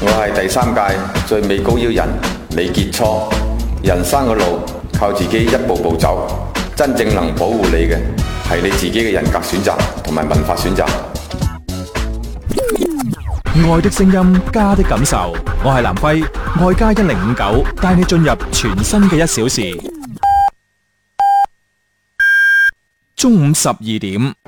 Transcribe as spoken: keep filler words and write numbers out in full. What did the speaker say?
我係第三屆最美高腰人李傑初。人生嘅路靠自己一步步走，真正能保護你嘅係你自己嘅人格選擇同埋文化選擇。 愛的聲音，家的感受。我係南輝，愛家一零五九，帶你進入全新嘅一小時。中午十二點。